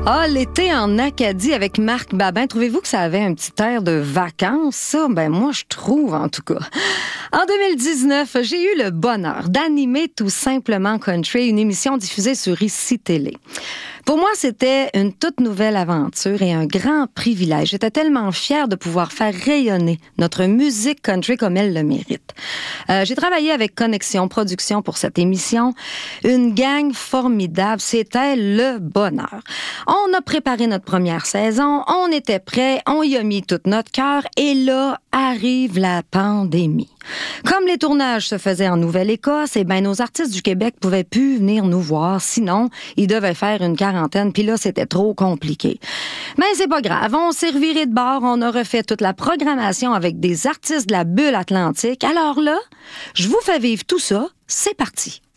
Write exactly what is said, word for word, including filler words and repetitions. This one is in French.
Ah, l'été en Acadie avec Marc Babin. Trouvez-vous que ça avait un petit air de vacances, ça? Ben, moi, je trouve, en tout cas. En deux mille dix-neuf, j'ai eu le bonheur d'animer Tout simplement Country, une émission diffusée sur Ici Télé. Pour moi, c'était une toute nouvelle aventure et un grand privilège. J'étais tellement fière de pouvoir faire rayonner notre musique country comme elle le mérite. Euh, j'ai travaillé avec Connexion Production pour cette émission. Une gang formidable. C'était le bonheur. On a préparé notre première saison. On était prêts. On y a mis tout notre cœur. Et là, arrive la pandémie. Comme les tournages se faisaient en Nouvelle-Écosse, eh ben, nos artistes du Québec pouvaient plus venir nous voir. Sinon, ils devaient faire une quarantaine. Puis là, c'était trop compliqué. Mais c'est pas grave. On s'est reviré de bord. On a refait toute la programmation avec des artistes de la bulle atlantique. Alors là, je vous fais vivre tout ça. C'est parti.